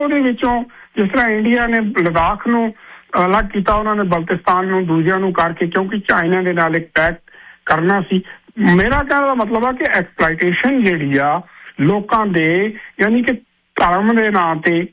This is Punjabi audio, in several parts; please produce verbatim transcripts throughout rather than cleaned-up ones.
ਉਹਦੇ ਵਿੱਚੋਂ ਜਿਸ ਤਰ੍ਹਾਂ ਇੰਡੀਆ ਨੇ ਲਦਾਖ ਨੂੰ ਅਲੱਗ ਕੀਤਾ, ਉਹਨਾਂ ਨੇ ਬਲਤਿਸਤਾਨ ਨੂੰ ਦੂਜਿਆਂ ਨੂੰ ਕਰਕੇ, ਕਿਉਂਕਿ ਚਾਈਨਾ ਦੇ ਨਾਲ ਇੱਕ ਪੈਕਟ ਕਰਨਾ ਸੀ। ਮੇਰਾ ਕਹਿਣ ਦਾ ਮਤਲਬ ਆ ਕਿ ਐਕਸਪਲਾਈਟੇਸ਼ਨ ਜਿਹੜੀ ਆ ਲੋਕਾਂ ਦੇ, ਯਾਨੀ ਕਿ ਧਰਮ ਦੇ ਨਾਂ ਤੇ,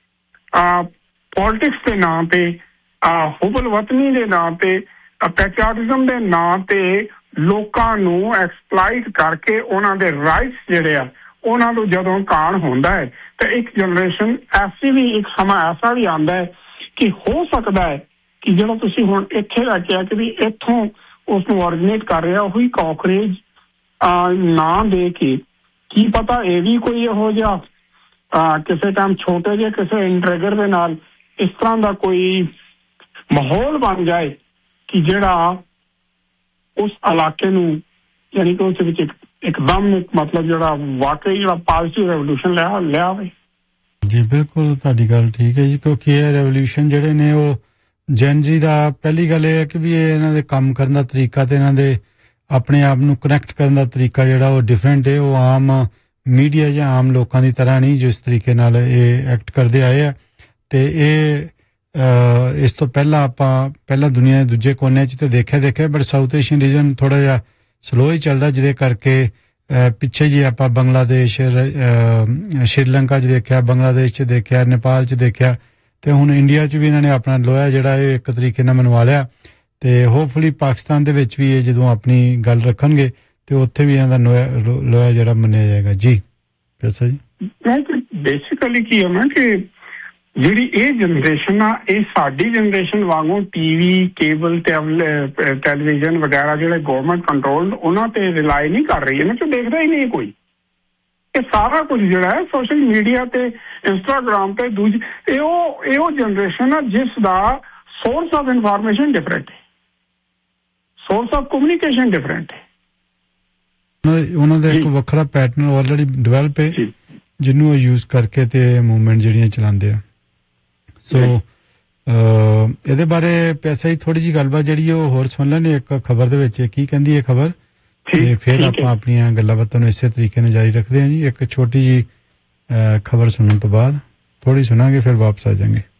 ਪੋਲਿਟਿਕਸ ਦੇ ਨਾਂ ਤੇ, ਹੁਬਲ ਵਤਨੀ ਦੇ ਨਾਂ ਤੇ, ਪੈਟਰੀਆਟਿਜ਼ਮ ਦੇ ਨਾਂ ਤੇ ਲੋਕਾਂ ਨੂੰ ਐਕਸਪਲਾਈਟ ਕਰਕੇ ਉਹਨਾਂ ਦੇ ਰਾਈਟਸ ਜਿਹੜੇ ਆ ਉਹਨਾਂ ਨੂੰ ਜਦੋਂ ਕਾਣ ਹੁੰਦਾ ਹੈ ਤਾਂ ਇੱਕ ਜਨਰੇਸ਼ਨ ਐਸੀ ਵੀ, ਇੱਕ ਸਮਾਂ ਐਸਾ ਵੀ ਆਉਂਦਾ ਹੈ ਕਿ ਹੋ ਸਕਦਾ ਹੈ ਕਿ ਜਿਹੜਾ ਤੁਸੀਂ ਹੁਣ ਇੱਥੇ ਲੈ ਕੇ ਆ ਕਿ ਵੀ ਇੱਥੋਂ ਉਸਨੂੰ ਔਰੀਜੀਨੇਟ ਕਰ ਰਿਹਾ ਉਹੀ ਕਾਕਰੇਜ ਨਾਂ ਦੇ ਕੇ, ਕੀ ਪਤਾ ਇਹ ਵੀ ਕੋਈ ਇਹੋ ਜਿਹਾ ਕਿਸੇ ਟਾਈਮ ਛੋਟੇ ਜਿਹੇ ਕਿਸੇ ਇੰਟਰੈਗਰ ਦੇ ਨਾਲ ਇਸ ਤਰ੍ਹਾਂ ਦਾ ਕੋਈ ਮਾਹੌਲ ਬਣ ਜਾਏ ਕਿ ਜਿਹੜਾ ਉਸ ਇਲਾਕੇ ਨੂੰ, ਯਾਨੀ ਕਿ ਉਸ ਵਿੱਚ ਇੱਕਦਮ ਮਤਲਬ ਜਿਹੜਾ ਵਾਕਈ ਜਿਹੜਾ ਪਾਜ਼ਿਟਿਵ ਰੈਵੋਲੂਸ਼ਨ ਲਿਆ ਲਿਆ ਹੋਵੇ। ਜੀ ਬਿਲਕੁਲ ਤੁਹਾਡੀ ਗੱਲ ਠੀਕ ਹੈ ਜੀ, ਕਿਉਂਕਿ ਇਹ ਰੈਵੋਲੂਸ਼ਨ ਜਿਹੜੇ ਨੇ ਉਹ ਜੈਨ ਜੀ ਦਾ, ਪਹਿਲੀ ਗੱਲ ਇਹ ਹੈ ਕਿ ਵੀ ਇਹ ਇਹਨਾਂ ਦੇ ਕੰਮ ਕਰਨ ਦਾ ਤਰੀਕਾ ਤੇ ਇਹਨਾਂ ਦੇ ਆਪਣੇ ਆਪ ਨੂੰ ਕਨੈਕਟ ਕਰਨ ਦਾ ਤਰੀਕਾ ਜਿਹੜਾ ਉਹ ਡਿਫਰੈਂਟ ਹੈ। ਉਹ ਆਮ ਮੀਡੀਆ ਜਾਂ ਆਮ ਲੋਕਾਂ ਦੀ ਤਰ੍ਹਾਂ ਨਹੀਂ ਜਿਸ ਤਰੀਕੇ ਨਾਲ ਇਹ ਐਕਟ ਕਰਦੇ ਆਏ ਆ। ਤੇ ਇਹ ਇਸ ਤੋਂ ਪਹਿਲਾਂ ਆਪਾਂ ਪਹਿਲਾਂ ਦੁਨੀਆ ਦੇ ਦੂਜੇ ਕੋਨੇ 'ਚ ਤਾਂ ਦੇਖਿਆ ਦੇਖਿਆ ਬਟ ਸਾਊਥ ਏਸ਼ੀਅਨ ਰੀਜਨ ਥੋੜ੍ਹਾ ਜਿਹਾ ਸਲੋ ਹੀ ਚੱਲਦਾ, ਜਿਹਦੇ ਕਰਕੇ ਪਿੱਛੇ ਜੀ ਆਪਾਂ ਬੰਗਲਾਦੇਸ਼, ਸ਼੍ਰੀਲੰਕਾ 'ਚ ਦੇਖਿਆ, ਬੰਗਲਾਦੇਸ਼ 'ਚ ਦੇਖਿਆ, ਨੇਪਾਲ 'ਚ ਦੇਖਿਆ, ਤੇ ਹੁਣ ਇੰਡੀਆ 'ਚ ਵੀ ਇਹਨਾਂ ਨੇ ਆਪਣਾ ਲੋਹਾ ਜਿਹੜਾ ਇਹ ਇੱਕ ਤਰੀਕੇ ਨਾਲ ਮਨਵਾ ਲਿਆ। ਤੇ ਹੋਪਫੁਲੀ ਪਾਕਿਸਤਾਨ ਦੇ ਵਿੱਚ ਵੀ ਇਹ ਜਦੋਂ ਆਪਣੀ ਗੱਲ ਰੱਖਣਗੇ ਤੇ ਉੱਥੇ ਵੀ ਇਹਨਾਂ ਦਾ ਲੋਹਾ ਜਿਹੜਾ ਮੰਨਿਆ ਜਾਏਗਾ। ਜੀ ਦੱਸੋ ਜੀ। ਬੇਸਿਕਲੀ ਕੀ ਹੈ ਨਾ ਕਿ ਜਿਹੜੀ ਇਹ ਜਨਰੇਸ਼ਨ ਆ ਇਹ ਸਾਡੀ ਜਨਰੇਸ਼ਨ ਵਾਂਗੂ ਟੀਵੀ, ਕੇਬਲ, ਟੈਲੀਵਿਜ਼ਨ ਵਗੈਰਾ ਜਿਹੜੇ ਗੌਰਮੈਂਟ ਕੰਟਰੋਲ ਉਹਨਾਂ ਤੇ ਰਿਲਾਈ ਨਹੀਂ ਕਰ ਰਹੀ, ਇਹਨਾਂ 'ਚ ਦੇਖਦਾ ਹੀ ਨਹੀਂ ਕੋਈ। ਇਹ ਸਾਰਾ ਕੁਝ ਜਿਹੜਾ ਹੈ ਸੋਸ਼ਲ ਮੀਡੀਆ ਤੇ, ਇੰਸਟਾਗ੍ਰਾਮ ਤੇ, ਦੂਜੀ ਇਹ ਉਹ ਇਹ ਉਹ ਜਨਰੇਸ਼ਨ ਆ ਜਿਸ ਦਾ ਸੋਰਸ ਆਫ ਇਨਫੋਰਮੇਸ਼ਨ ਡਿਫਰੈਂਟ ਹੈ, ਸੋਰਸ ਆਫ ਕਮਿਊਨੀਕੇਸ਼ਨ ਡਿਫਰੈਂਟ ਹੈ। ਉਹਨਾਂ ਦਾ ਇੱਕ ਵੱਖਰਾ ਪੈਟਰਨ ਆਲਰੇਡੀ ਡਿਵੈਲਪ ਹੈ ਜਿਹਨੂੰ ਉਹ ਯੂਜ਼ ਕਰਕੇ ਤੇ ਮੂਵਮੈਂਟ ਜਿਹੜੀਆਂ ਚਲਾਉਂਦੇ ਆ। ਸੋ ਇਹਦੇ ਬਾਰੇ ਪੈਸਾ ਹੀ ਥੋੜੀ ਜਿਹੀ ਗੱਲਬਾਤ ਜਿਹੜੀ ਉਹ ਹੋਰ ਸੁਣ ਲੈਣੇ ਇੱਕ ਖਬਰ ਦੇ ਵਿੱਚ ਕੀ ਕਹਿੰਦੀ ਹੈ ਖਬਰ, ਤੇ ਫਿਰ ਆਪਾਂ ਆਪਣੀਆਂ ਗੱਲਾਂ ਬਾਤਾਂ ਨੂੰ ਇਸੇ ਤਰੀਕੇ ਨਾਲ ਜਾਰੀ ਰੱਖਦੇ ਹਾਂ ਜੀ। ਇੱਕ ਛੋਟੀ ਜਿਹੀ ਖਬਰ ਸੁਣਨ ਤੋਂ ਬਾਅਦ ਥੋੜੀ ਸੁਣਾਂਗੇ, ਫਿਰ ਵਾਪਸ ਆ ਜਾਵਾਂਗੇ।